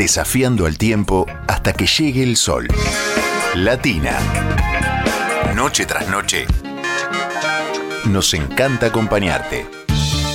desafiando el tiempo hasta que llegue el sol. Latina. Noche tras noche. Nos encanta acompañarte.